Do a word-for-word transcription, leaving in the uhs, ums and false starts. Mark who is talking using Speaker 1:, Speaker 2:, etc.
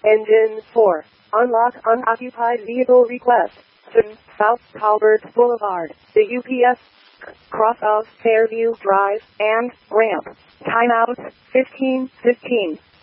Speaker 1: Engine four. Unlock unoccupied vehicle request. South Colbert Boulevard. The U P S. Cross of Fairview Drive and ramp. Timeout fifteen fifteen.